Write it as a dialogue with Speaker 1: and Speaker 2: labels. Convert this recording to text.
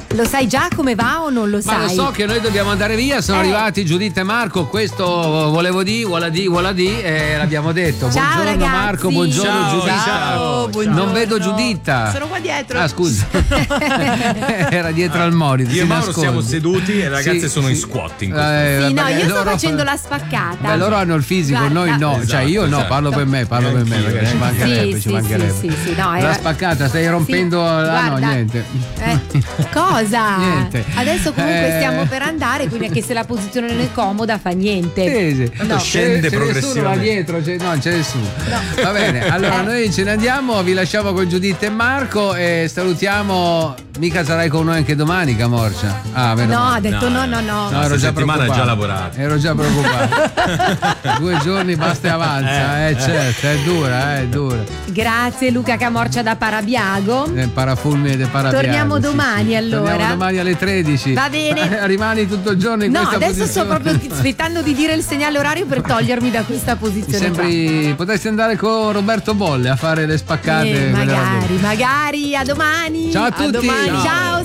Speaker 1: Lo sai già come va o non lo sai?
Speaker 2: Ma lo so che noi dobbiamo andare via, sono arrivati Giuditta e Marco, questo volevo dire, l'abbiamo detto.
Speaker 1: Ciao,
Speaker 2: buongiorno
Speaker 1: ragazzi.
Speaker 2: Marco, buongiorno
Speaker 3: Ciao,
Speaker 2: Giuditta.
Speaker 3: ciao,
Speaker 1: buongiorno.
Speaker 2: Non vedo Giuditta.
Speaker 4: Sono qua dietro.
Speaker 2: Ah, scusa. Era dietro al monitor.
Speaker 3: Io e
Speaker 2: si
Speaker 3: Mauro
Speaker 2: nasconde.
Speaker 3: siamo seduti e le ragazze
Speaker 2: Sì,
Speaker 3: sono in
Speaker 2: sì.
Speaker 3: squat in questo
Speaker 1: Sì, no,
Speaker 2: perché
Speaker 1: io sto
Speaker 2: loro-
Speaker 1: facendo la spaccata.
Speaker 2: Beh, loro hanno il fisico,
Speaker 1: Guarda.
Speaker 2: noi no.
Speaker 3: Esatto,
Speaker 2: Cioè io no,
Speaker 3: esatto.
Speaker 2: parlo per me,
Speaker 3: Anch'io,
Speaker 2: perché ci mancherebbe,
Speaker 1: Sì,
Speaker 2: ci mancherebbe.
Speaker 1: sì, no,
Speaker 2: La
Speaker 1: era-
Speaker 2: spaccata, stai rompendo
Speaker 1: Sì,
Speaker 2: no,
Speaker 1: guarda.
Speaker 2: niente.
Speaker 1: Cosa?
Speaker 2: Niente.
Speaker 1: Adesso comunque stiamo per andare, quindi anche se la posizione non è comoda fa niente.
Speaker 2: Sì, sì.
Speaker 3: Tanto scende
Speaker 2: C'è nessuno là
Speaker 3: progressivamente.
Speaker 2: dietro, no, c'è nessuno. Va bene, allora noi ce ne andiamo, vi lasciamo con Giuditta e Marco e salutiamo. Mica sarai con noi anche domani, Camorcia? Ah, meno
Speaker 1: No,
Speaker 2: male.
Speaker 1: ha detto no.
Speaker 2: No, ero
Speaker 3: questa
Speaker 2: già
Speaker 3: settimana
Speaker 2: preoccupato.
Speaker 3: ha già lavorato.
Speaker 2: Ero già preoccupato. 2 giorni basta e avanza, certo, è dura.
Speaker 1: Grazie Luca Camorcia da Parabiago.
Speaker 2: Parafulmine de Parabiago.
Speaker 1: Torniamo domani, allora.
Speaker 2: Torniamo domani alle 13.
Speaker 1: Va bene.
Speaker 2: Rimani tutto il giorno in
Speaker 1: No,
Speaker 2: questa
Speaker 1: adesso
Speaker 2: posizione.
Speaker 1: sto proprio aspettando di dire il segnale orario per togliermi da questa
Speaker 2: Mi
Speaker 1: posizione qua.
Speaker 2: sembri potresti andare con Roberto Bolle a fare le spaccate.
Speaker 1: Magari, a domani.
Speaker 2: Ciao a tutti.
Speaker 1: domani,
Speaker 2: Ciao.
Speaker 1: ciao.